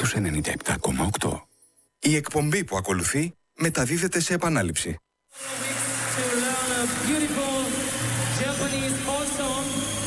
στους 97,8. Η εκπομπή που ακολουθεί μεταδίδεται σε επανάληψη. To learn a beautiful Japanese folk song